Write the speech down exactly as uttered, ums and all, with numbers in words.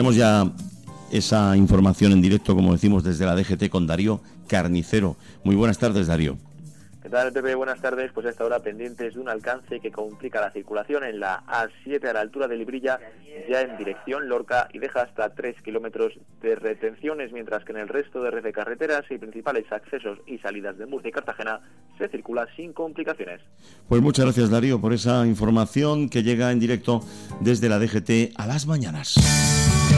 Tenemos ya esa información en directo, como decimos, desde la D G T con Darío Carnicero. Muy buenas tardes, Darío. ¿Qué tal, Pepe? Buenas tardes. Pues a esta hora pendientes de un alcance que complica la circulación en la A siete a la altura de Librilla, ya en dirección Lorca, y deja hasta tres kilómetros de retenciones, mientras que en el resto de red de carreteras y principales accesos y salidas de Murcia y Cartagena se circula sin complicaciones. Pues muchas gracias, Darío, por esa información que llega en directo desde la D G T a las mañanas.